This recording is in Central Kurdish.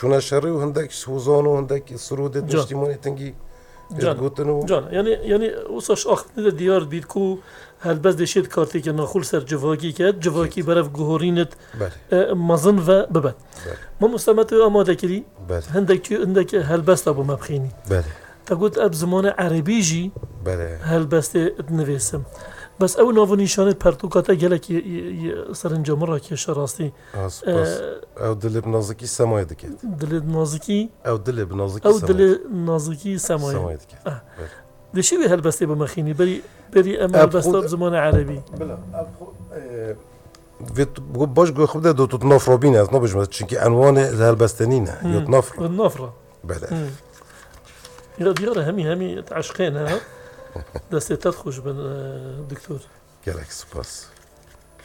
چون شری و هندک سوزان و هندک سرود اجتماعی تنگی جان یعنی اوساش آخر دیار بید کو هلبس دشید کارتی که نخول سر جواگی کرد جواگی برف گهورینت مزن و ببد ما مستمت آماده کردی هندک هلبس تابو مبخینی تقول اب زمان عربی جی هلبس نویسم بس او ناو نشانه پرتوکاتا گلک سرنجام را که شراستی او دل بنازکی سمای دکت دل نازکی او دل نازکی سمای دکت دشی به هلبسته بمخینی بری ام هلبسته بزمان عربی بله باش گو خود دو تنافر بینه از نباش چونکه عنوان هلبستنینه یا تنافر بله يا ديار همي تعشقين ها دستي تدخش دكتور قالك سباس